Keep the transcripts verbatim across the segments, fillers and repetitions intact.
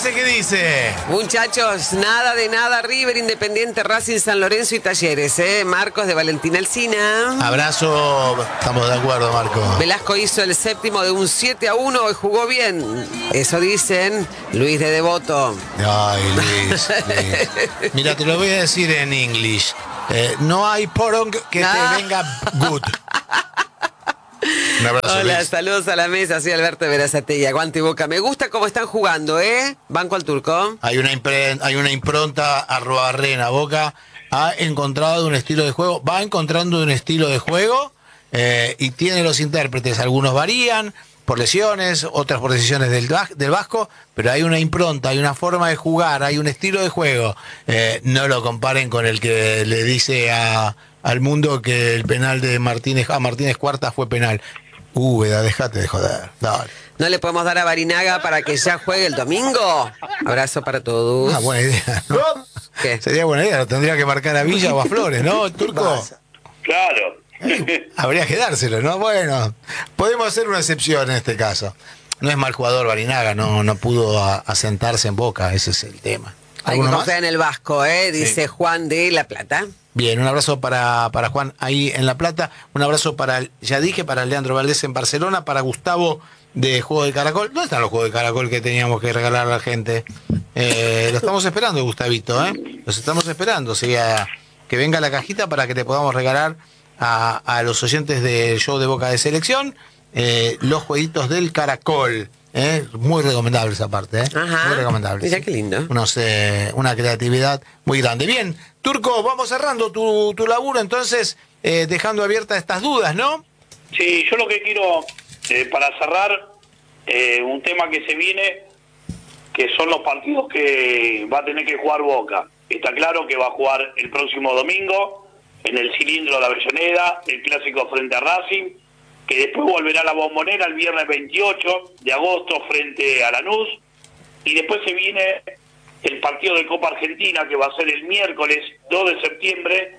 Marce, ¿qué dice? Muchachos, nada de nada, River, Independiente, Racing, San Lorenzo y Talleres, ¿eh? Marcos de Valentín Alsina. Abrazo, estamos de acuerdo, Marco. Velasco hizo el séptimo de un siete a uno y jugó bien. Eso dicen Luis de Devoto. Ay, Luis, Luis. Mira, te lo voy a decir en English. Eh, no hay porong que Ah. te venga good. Un abrazo, Hola, Luis. saludos a la mesa, soy Alberto Verazategui, aguante Boca. Me gusta cómo están jugando, ¿eh? Banco al turco. Hay una, impre- hay una impronta arroba Rena. Boca ha encontrado un estilo de juego, va encontrando un estilo de juego eh, y tiene los intérpretes. Algunos varían por lesiones, otras por decisiones del, Vas- del Vasco, pero hay una impronta, hay una forma de jugar, hay un estilo de juego. Eh, no lo comparen con el que le dice a, al mundo que el penal de Martínez a Martínez Cuarta fue penal. Úbeda, déjate de joder. Dale. ¿No le podemos dar a Barinaga para que ya juegue el domingo? Abrazo para todos. Una buena idea, ¿no? ¿Qué? Sería buena idea, lo tendría que marcar a Villa o a Flores, ¿no, Turco? Claro. Eh, habría que dárselo, ¿no? Bueno, podemos hacer una excepción en este caso. No es mal jugador Barinaga, no, no pudo a- asentarse en Boca, ese es el tema. Hay que ¿Alguno más? confiar en el Vasco, ¿eh? Dice Sí. Juan de La Plata. Bien, un abrazo para, para Juan ahí en La Plata, un abrazo para, ya dije, para Leandro Valdés en Barcelona, para Gustavo de Juego de Caracol. ¿Dónde están los Juegos de Caracol que teníamos que regalar a la gente? Eh, lo estamos esperando, Gustavito, ¿eh? Los estamos esperando, o sea, que venga la cajita para que le podamos regalar a, a los oyentes del show de Boca de Selección eh, los jueguitos del Caracol. ¿eh? Muy recomendable esa parte, ¿eh? Ajá. Muy recomendable. Mira sí. qué lindo. Unos, eh, una creatividad muy grande. Bien, Turco, vamos cerrando tu, tu laburo, entonces, eh, dejando abiertas estas dudas, ¿no? Sí, yo lo que quiero, eh, para cerrar, eh, un tema que se viene, que son los partidos que va a tener que jugar Boca. Está claro que va a jugar el próximo domingo en el cilindro de Avellaneda, el clásico frente a Racing, que después volverá a la Bombonera el viernes veintiocho de agosto frente a Lanús, y después se viene el partido de Copa Argentina, que va a ser el miércoles dos de septiembre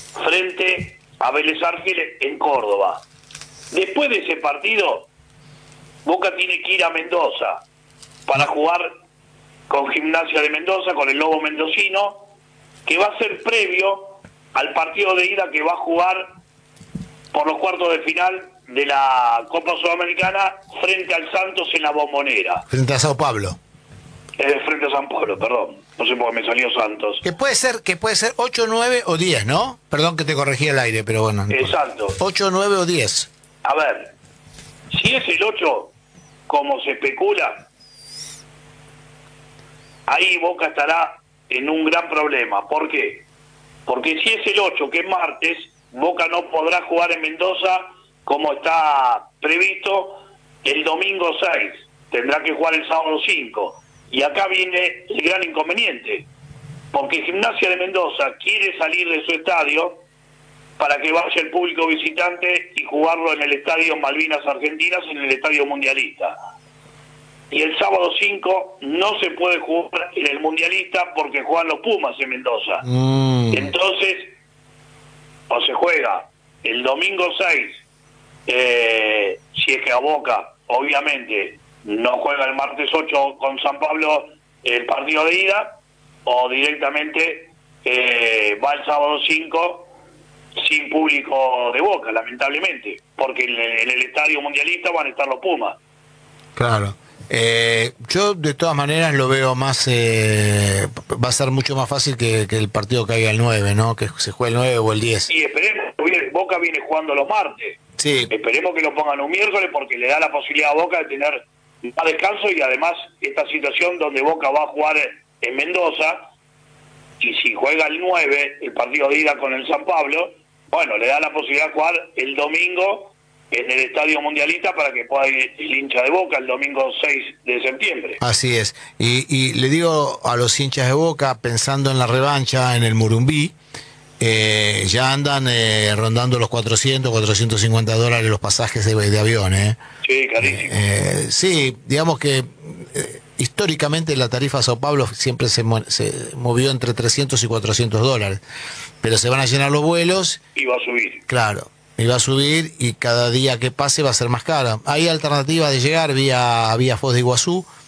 frente a Vélez Arfiel en Córdoba. Después de ese partido, Boca tiene que ir a Mendoza para jugar con Gimnasia de Mendoza, con el Lobo Mendocino, que va a ser previo al partido de ida que va a jugar por los cuartos de final de la Copa Sudamericana frente al Santos en la Bombonera. Frente a Sao Pablo. Eh, frente a San Pablo, perdón. No sé por qué me salió Santos. Que puede ser, que puede ser ocho, nueve o diez, ¿no? Perdón que te corregí el aire, pero bueno. no importa. Exacto. ocho, nueve o diez. A ver, si es el ocho, como se especula, ahí Boca estará en un gran problema. ¿Por qué? Porque si es el ocho, que es martes, Boca no podrá jugar en Mendoza como está previsto el domingo seis. Tendrá que jugar el sábado cinco. Y acá viene el gran inconveniente, porque Gimnasia de Mendoza quiere salir de su estadio para que vaya el público visitante y jugarlo en el Estadio Malvinas Argentinas, en el Estadio Mundialista. Y el sábado cinco no se puede jugar en el Mundialista porque juegan los Pumas en Mendoza. Mm. Entonces, o se juega el domingo seis, eh, si es que a Boca, obviamente, no juega el martes ocho con San Pablo el partido de ida, o directamente eh, va el sábado cinco sin público de Boca, lamentablemente, porque en el, en el Estadio Mundialista van a estar los Pumas. Claro. Eh, yo de todas maneras lo veo más, eh, va a ser mucho más fácil que, que el partido caiga el nueve, ¿no? Que se juegue el nueve o el diez. Y esperemos, Boca viene jugando los martes. Sí. Esperemos que lo pongan un miércoles porque le da la posibilidad a Boca de tener más descanso, y además esta situación donde Boca va a jugar en Mendoza, y si juega el nueve, el partido de ida con el San Pablo, bueno, le da la posibilidad de jugar el domingo en el Estadio Mundialista para que pueda ir el hincha de Boca el domingo seis de septiembre. Así es. Y, y le digo a los hinchas de Boca, pensando en la revancha en el Murumbí, eh, ya andan eh, rondando los cuatrocientos, cuatrocientos cincuenta dólares los pasajes de, de avión, ¿eh? Sí, carísimo. Eh, sí, digamos que eh, históricamente la tarifa a Sao Paulo siempre se, mo- se movió entre trescientos y cuatrocientos dólares, pero se van a llenar los vuelos, Y va a subir. claro, y va a subir y cada día que pase va a ser más cara. Hay alternativa de llegar vía, vía Foz de Iguazú,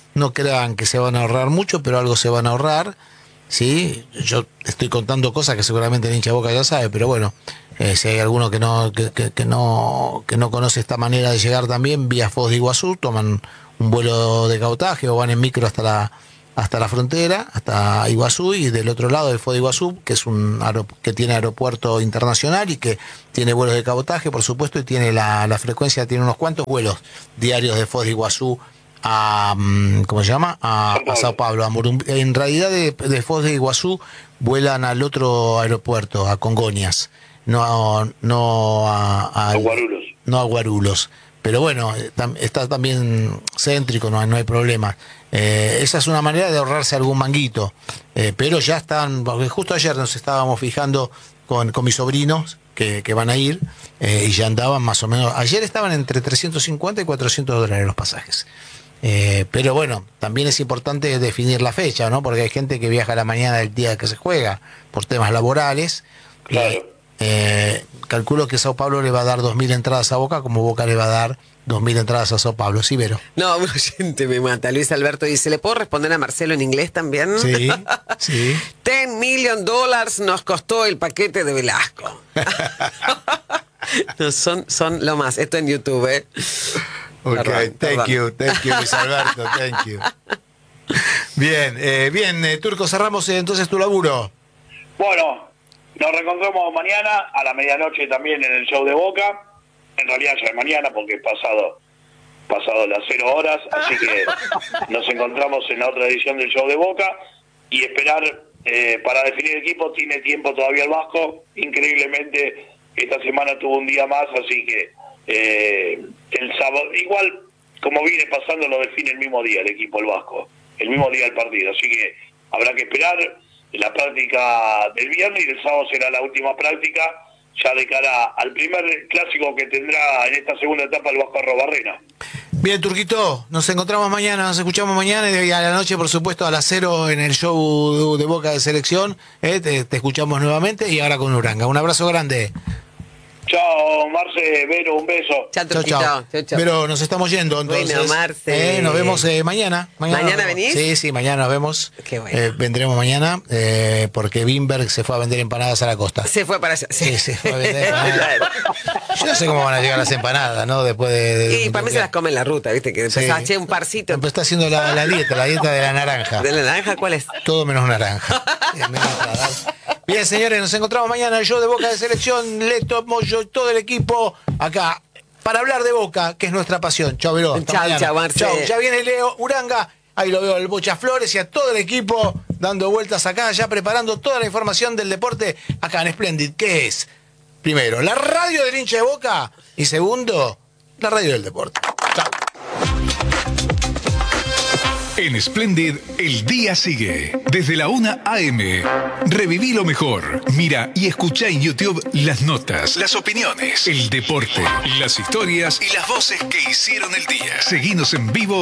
no crean que se van a ahorrar mucho, pero algo se van a ahorrar, ¿sí? Yo estoy contando cosas que seguramente el hincha de Boca ya sabe, pero bueno, eh, si hay alguno que no, que, que, que no, que no conoce esta manera de llegar también, vía Foz de Iguazú, toman un vuelo de cabotaje o van en micro hasta la hasta la frontera, hasta Iguazú, y del otro lado del Foz de Iguazú, que es un que tiene aeropuerto internacional y que tiene vuelos de cabotaje, por supuesto, y tiene la, la frecuencia, tiene unos cuantos vuelos diarios de Foz de Iguazú a, ¿cómo se llama? A, a Sao Paulo, a Morumbi. En realidad de, de Foz de Iguazú vuelan al otro aeropuerto, a Congonhas, no, no a, a, a Guarulhos. No a Guarulhos. Pero bueno, está también céntrico, no, no hay problema. Eh, esa es una manera de ahorrarse algún manguito. Eh, pero ya están, porque justo ayer nos estábamos fijando con, con mis sobrinos que, que van a ir, eh, y ya andaban más o menos, ayer estaban entre trescientos cincuenta y cuatrocientos dólares los pasajes. Eh, pero bueno, también es importante definir la fecha, ¿no? Porque hay gente que viaja a la mañana del día que se juega por temas laborales. Claro. Y, eh, calculo que Sao Paulo le va a dar dos mil entradas a Boca, como Boca le va a dar dos mil entradas a Sao Paulo. Sí, Vero. No, un oyente me mata. Luis Alberto dice, ¿le puedo responder a Marcelo en inglés también? Sí, sí. ten million dólares nos costó el paquete de Velasco. No, son, son lo más. Esto en YouTube, ¿eh? Ok, Perdón, thank perdón. you, thank you, Luis Alberto, thank you. Bien, eh, bien, eh, Turco, cerramos eh, entonces tu laburo. Bueno, nos reencontramos mañana a la medianoche también en el show de Boca. En realidad ya es mañana porque es pasado, pasado las cero horas, así que nos encontramos en la otra edición del show de Boca y esperar eh, para definir el equipo. Tiene tiempo todavía el Vasco, increíblemente esta semana tuvo un día más, así que eh, el sábado, igual como viene pasando, lo define el mismo día el equipo, el Vasco, el mismo día del partido, así que habrá que esperar la práctica del viernes y el sábado será la última práctica ya de cara al primer clásico que tendrá en esta segunda etapa el Vasco Arrobarrena. Bien, Turquito, nos encontramos mañana, nos escuchamos mañana y a la noche, por supuesto, a las cero en el show de Boca de Selección. Eh, te, te escuchamos nuevamente y ahora con Uranga. Un abrazo grande. Chao, Marce, Vero, un beso. Chao, Chao, Turquito. chao. Chao, chao. Pero nos estamos yendo, entonces. Bueno, Marce. Eh, nos vemos eh, mañana. ¿Mañana nos vemos. venís? Sí, sí, mañana nos vemos. Qué bueno. Eh, vendremos mañana eh, porque Bimberg se fue a vender empanadas a la costa. Se fue para allá. Sí, se fue a vender empanadas. Yo no sé cómo van a llegar las empanadas, ¿no? Después de... de- Y para mí se las come en la ruta, ¿viste? Que Sí. empezás, che, un parcito. Pero está haciendo la, la dieta, la dieta de la naranja. ¿De la naranja cuál es? Todo menos naranja. Bien, menos nada. Bien, señores, nos encontramos mañana en el show de Boca de Selección. Leto, Moyo, todo el equipo acá para hablar de Boca, que es nuestra pasión. Chau, Vero. hasta Chau, mañana. chau, Marce. Chau. Ya viene Leo Uranga. Ahí lo veo al Bocha Flores y a todo el equipo dando vueltas acá, ya preparando toda la información del deporte acá en Splendid, que es, primero, la radio del hincha de Boca y segundo, la radio del deporte. Chau. En Splendid, el día sigue. Desde la una a eme. Reviví lo mejor. Mira y escucha en YouTube las notas, las opiniones, el deporte, las historias y las voces que hicieron el día. Seguinos en vivo